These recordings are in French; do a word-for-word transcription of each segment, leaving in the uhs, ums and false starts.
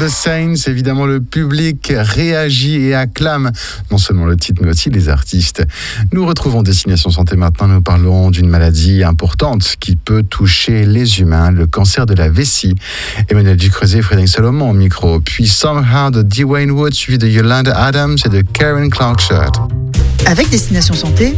the Saints. Évidemment, le public réagit et acclame non seulement le titre, mais aussi les artistes. Nous retrouvons Destination Santé maintenant. Nous parlons d'une maladie importante qui peut toucher les humains, le cancer de la vessie. Emmanuel Ducreuset et Frédéric Salomon au micro. Puis Somehow de Dwayne Wood, suivi de Yolanda Adams et de Karen Clark-Shirt. Avec Destination Santé,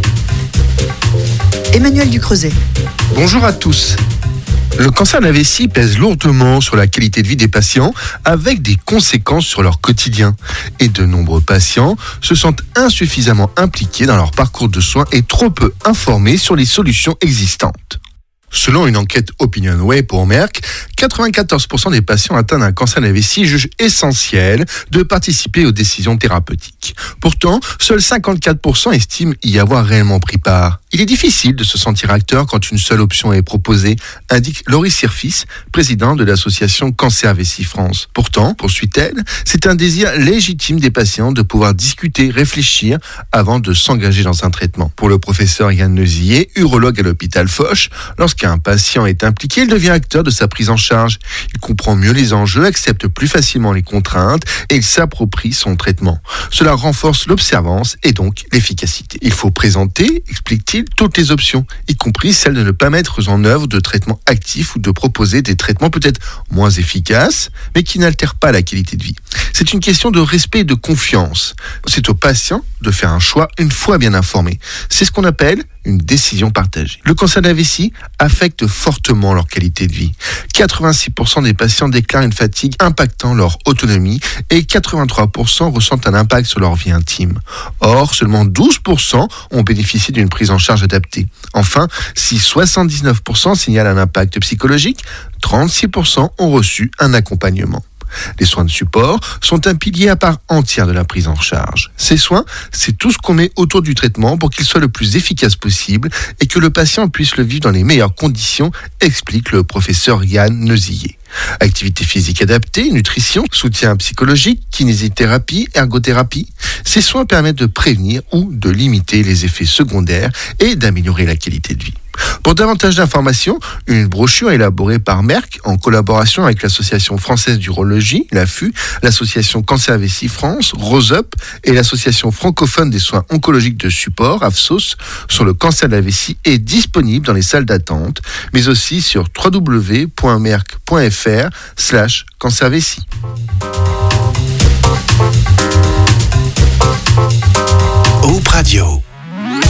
Emmanuel Ducreuset. Bonjour à tous. Le cancer de la vessie pèse lourdement sur la qualité de vie des patients avec des conséquences sur leur quotidien. Et de nombreux patients se sentent insuffisamment impliqués dans leur parcours de soins et trop peu informés sur les solutions existantes. Selon une enquête OpinionWay pour Merck, quatre-vingt-quatorze pour cent des patients atteints d'un cancer de la vessie jugent essentiel de participer aux décisions thérapeutiques. Pourtant, seuls cinquante-quatre pour cent estiment y avoir réellement pris part. Il est difficile de se sentir acteur quand une seule option est proposée, indique Laurie Sirfis, présidente de l'association Cancer Vessie France. Pourtant, poursuit-elle, c'est un désir légitime des patients de pouvoir discuter, réfléchir avant de s'engager dans un traitement. Pour le professeur Yann Neusillet, urologue à l'hôpital Foch, lorsqu'un patient est impliqué, il devient acteur de sa prise en charge. Il comprend mieux les enjeux, accepte plus facilement les contraintes et il s'approprie son traitement. Cela renforce l'observance et donc l'efficacité. Il faut présenter, explique-t-il, toutes les options, y compris celle de ne pas mettre en œuvre de traitements actifs ou de proposer des traitements peut-être moins efficaces, mais qui n'altèrent pas la qualité de vie. C'est une question de respect et de confiance. C'est au patient de faire un choix une fois bien informé. C'est ce qu'on appelle une décision partagée. Le cancer de la vessie affecte fortement leur qualité de vie. quatre-vingt-six pour cent des patients déclarent une fatigue impactant leur autonomie et quatre-vingt-trois pour cent ressentent un impact sur leur vie intime. Or, seulement douze pour cent ont bénéficié d'une prise en charge adaptée. Enfin, si soixante-dix-neuf pour cent signalent un impact psychologique, trente-six pour cent ont reçu un accompagnement. Les soins de support sont un pilier à part entière de la prise en charge. Ces soins, c'est tout ce qu'on met autour du traitement pour qu'il soit le plus efficace possible et que le patient puisse le vivre dans les meilleures conditions, explique le professeur Yann Neusillet. Activité physique adaptée, nutrition, soutien psychologique, kinésithérapie, ergothérapie. Ces soins permettent de prévenir ou de limiter les effets secondaires et d'améliorer la qualité de vie. Pour davantage d'informations, une brochure élaborée par Merck en collaboration avec l'Association française d'urologie, l'A F U, l'Association Cancer Vessie France, Rose-Up et l'Association francophone des soins oncologiques de support, A F S O S, sur le cancer de la vessie est disponible dans les salles d'attente, mais aussi sur w w w point merck point f r slash cancer vessie. Hope Radio.